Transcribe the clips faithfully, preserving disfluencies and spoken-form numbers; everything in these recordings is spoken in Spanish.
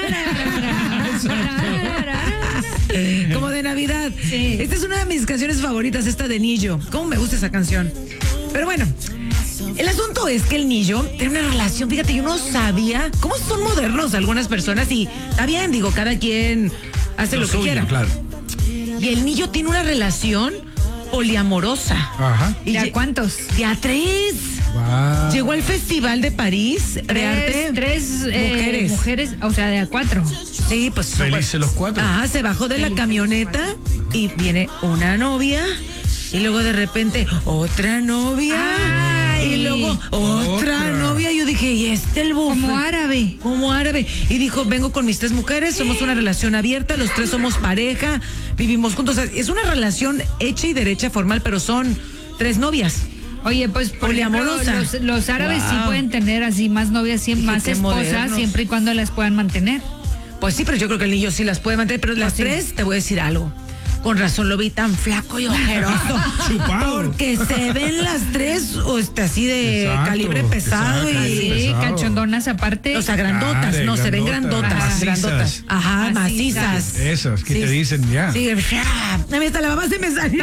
Como de Navidad. Sí. Esta es una de mis canciones favoritas, esta de Nillo. ¿Cómo me gusta esa canción? Pero bueno, el asunto es que el Nillo tiene una relación, fíjate, yo no sabía cómo son modernos algunas personas y está bien, digo, cada quien hace lo, Lo que suyo, quiera. claro. Y el Nillo tiene una relación poliamorosa. Ajá. Y ¿De a lle- cuántos? De a tres. Wow. Llegó al Festival de París de Tres, arte. tres eh, mujeres. mujeres, o sea, de a cuatro. Sí, pues. Felices los cuatro. Ajá, se bajó de la camioneta y viene una novia y luego de repente otra novia. Ay. Y luego otra, Otra. novia. Yo dije, ¿y este el buffet? Como árabe. Como árabe. Y dijo, vengo con mis tres mujeres, somos una relación abierta, los tres somos pareja, vivimos juntos. O sea, es una relación hecha y derecha formal, pero son tres novias. Oye, pues por ejemplo, Poliamorosa. los, los árabes sí Wow. pueden tener así más novias, siem- Dije, más qué esposas, modernos. siempre y cuando las puedan mantener. Pues sí, pero yo creo que el niño sí las puede mantener, pero las sí. tres, te voy a decir algo. Con razón lo vi tan flaco y ojeroso. Chupado. Porque se ven las tres o este, así de Exacto, calibre pesado exacto. y... Sí, pesado. cachondonas aparte. O sea, grandotas, Ah, de no, se ven grandotas, grandotas, macizas. grandotas. Ajá, Macizas. macizas. Esas que te dicen ya. Sí, a mí hasta la mamá se me salió.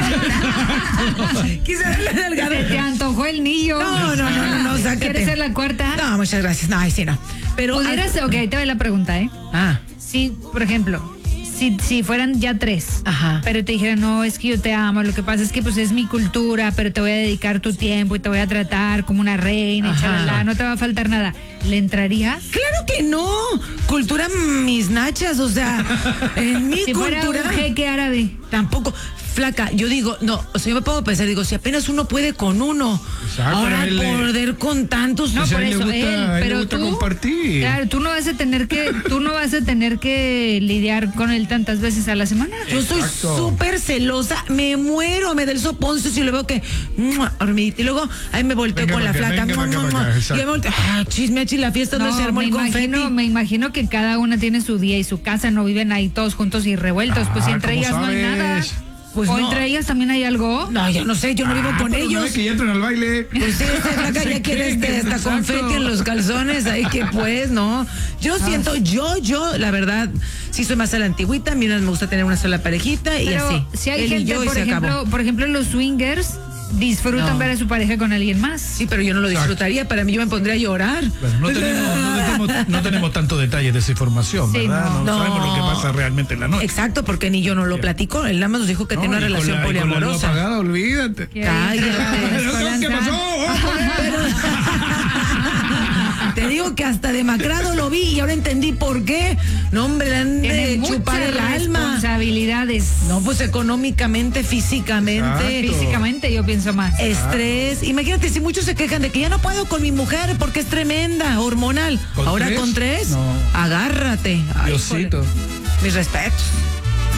Quise darle delgado. Se te antojó el niño. No, no, no, no, no, sácate. ¿Quieres ser la cuarta? No, muchas gracias. No, ahí sí no. Pero... Pudieras, ok, ahí te va la pregunta, ¿eh? Ah, Si, por ejemplo, si, si fueran ya tres, Ajá. pero te dijeran, no, es que yo te amo, lo que pasa es que pues es mi cultura, pero te voy a dedicar tu tiempo y te voy a tratar como una reina, y Ajá. chalala, no te va a faltar nada. ¿Le entrarías? claro que no. Cultura mis nachas, o sea, en mi Si fuera cultura... un jeque árabe. Tampoco, flaca, yo digo, no, o sea, yo me pongo a pensar, digo, si apenas uno puede con uno, Exacto, ahora a él le- poder con tantos, No, Pues a por él le eso gusta- a él, él le pero gusta tú, compartir. claro, tú no vas a tener que, tú no vas a tener que lidiar con él tantas veces a la semana. yo soy Exacto. súper celosa, me muero, me da el soponcio si lo veo que, ¡mua! Dormidita, y luego ahí me volteo Venga con la para acá, flaca, venga ¡mua, para acá, mua, para acá, mua! exacto. y yo me volteo, ah, chisme, y la fiesta no, se armó me el confeti. imagino, me imagino que cada una tiene su día y su casa, no viven ahí todos juntos y revueltos, pues Ah, si entre ¿cómo ellas no hay sabes? nada. Pues o no. entre ellas también hay algo. No, yo no sé, yo no vivo Ah, con pero ellos. no es que ya entran al baile. Pues sí, esta flaca Sí, ya quiere este, ¿qué? hasta Exacto. confeti en los calzones, ahí que pues, no. Yo siento, yo, yo, la verdad, sí soy más a la antigüita, a mí no me gusta tener una sola parejita y Pero así. si hay Él y gente, yo y por se ejemplo, acabó. por ejemplo, los swingers disfrutan No. ver a su pareja con alguien más. Sí, pero yo no lo Exacto. disfrutaría, para mí yo me pondría a llorar. Bueno, no, tenemos, no, tenemos, no tenemos tanto detalle de esa información, Sí, ¿verdad? no. No, No. sabemos lo que pasa realmente en la noche. Exacto, porque ni yo no lo platico, él nada más nos dijo que No, tiene una y con relación la- y con la luz poliamorosa. apagada, olvídate. ¿Qué Cállate. dices, ¿Qué Esperanza? pasó? Te digo que hasta demacrado lo vi y ahora entendí por qué. No, hombre, le han Tiene de muchas chupar el alma. responsabilidades. No, pues económicamente, físicamente. Exacto. Físicamente yo pienso más. Estrés. Imagínate si muchos se quejan de que ya no puedo con mi mujer porque es tremenda, hormonal. ¿Con Ahora tres? con tres, No. agárrate. Ay, Diosito. joder. Mis respetos.